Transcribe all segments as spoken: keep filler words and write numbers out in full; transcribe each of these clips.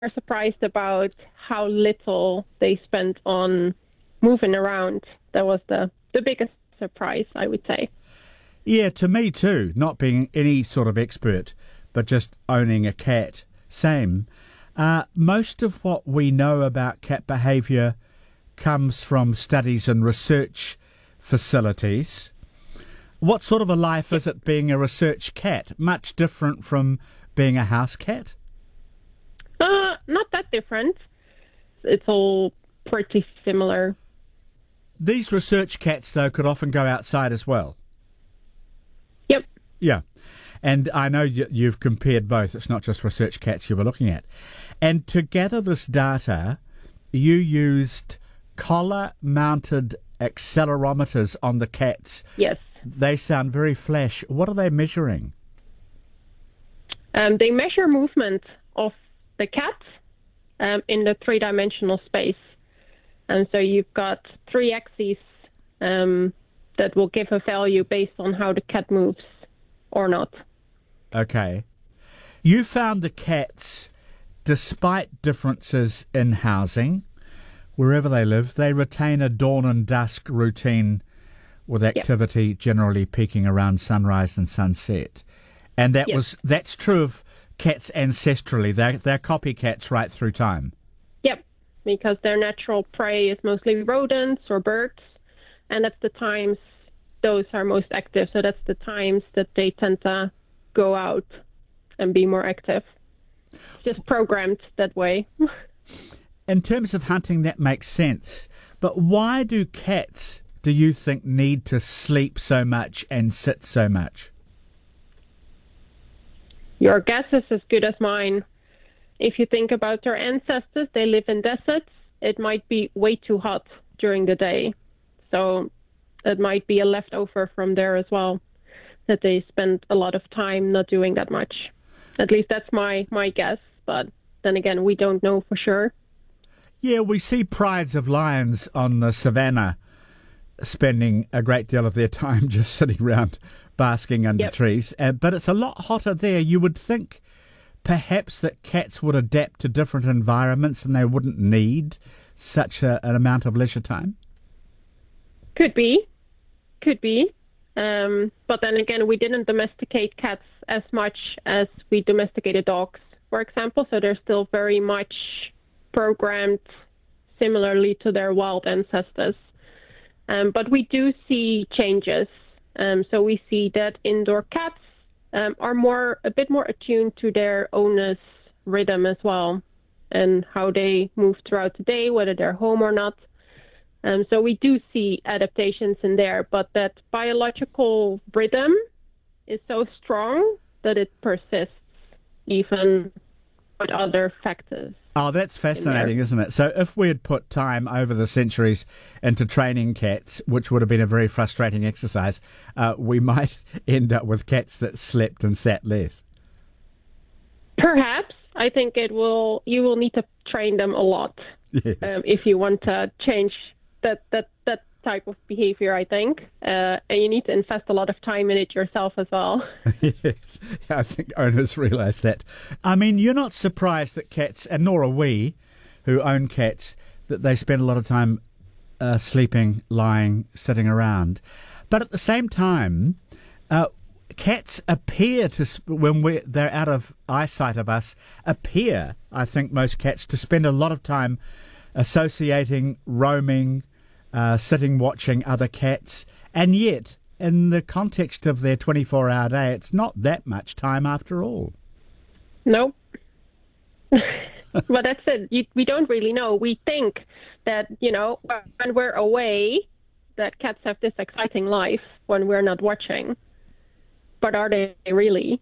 surprised about how little they spent on moving around. That was the, the biggest surprise, I would say. Yeah, to me too, not being any sort of expert, but just owning a cat. Same. Uh, most of what we know about cat behaviour comes from studies and research facilities. What sort of a life is it being a research cat? Much different from being a house cat? Uh, not that different. It's all pretty similar. These research cats, though, could often go outside as well. Yep. Yeah. And I know you, you've compared both. It's not just research cats you were looking at. And to gather this data, you used collar-mounted accelerometers on the cats. Yes. They sound very flash. What are they measuring? Um, they measure movement of the cat um, in the three-dimensional space. And so you've got three axes um, that will give a value based on how the cat moves or not. Okay. You found the cats, despite differences in housing, wherever they live, they retain a dawn and dusk routine with activity yep. generally peaking around sunrise and sunset. And that yes. was that's true of cats ancestrally. They're, they're copycats right through time. Yep, because their natural prey is mostly rodents or birds, and that's the times those are most active. So that's the times that they tend to go out and be more active. It's just programmed that way. In terms of hunting, that makes sense. But why do cats, do you think, need to sleep so much and sit so much? Your guess is as good as mine. If you think about their ancestors, they live in deserts. It might be way too hot during the day. So it might be a leftover from there as well, that they spend a lot of time not doing that much. At least that's my, my guess. But then again, we don't know for sure. Yeah, we see prides of lions on the savannah spending a great deal of their time just sitting around basking under yep. trees. Uh, but it's a lot hotter there. You would think perhaps that cats would adapt to different environments and they wouldn't need such a, an amount of leisure time? Could be. Could be. Um, but then again, we didn't domesticate cats as much as we domesticated dogs, for example. So they're still very much programmed similarly to their wild ancestors. Um, but we do see changes. Um, so we see that indoor cats um, are more a bit more attuned to their owner's rhythm as well and how they move throughout the day, whether they're home or not. Um, so we do see adaptations in there, but that biological rhythm is so strong that it persists even with other factors. Oh, that's fascinating, isn't it? So if we had put time over the centuries into training cats, which would have been a very frustrating exercise, uh, we might end up with cats that slept and sat less. Perhaps. I think it will. You will need to train them a lot yes. um, if you want to change that that that type of behavior, I think. Uh, and you need to invest a lot of time in it yourself as well. Yes, I think owners realise that. I mean, you're not surprised that cats, and nor are we, who own cats, that they spend a lot of time uh, sleeping, lying, sitting around. But at the same time, uh, cats appear to, when we're, they're out of eyesight of us, appear, I think most cats, to spend a lot of time associating, roaming, Uh, sitting watching other cats, and yet in the context of their twenty-four hour day it's not that much time after all. Nope. But that's it. You, we don't really know. We think that, you know, when we're away, that cats have this exciting life when we're not watching. But are they really?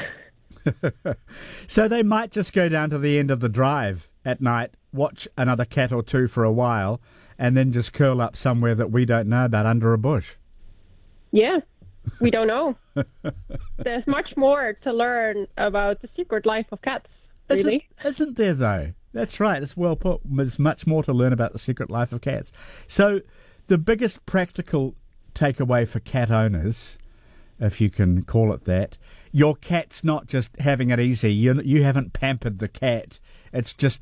So they might just go down to the end of the drive at night, watch another cat or two for a while, and then just curl up somewhere that we don't know about under a bush. Yeah, we don't know. There's much more to learn about the secret life of cats, really. Isn't, isn't there, though? That's right. It's well put. There's much more to learn about the secret life of cats. So the biggest practical takeaway for cat owners if you can call it that. Your cat's not just having it easy. You you haven't pampered the cat. It's just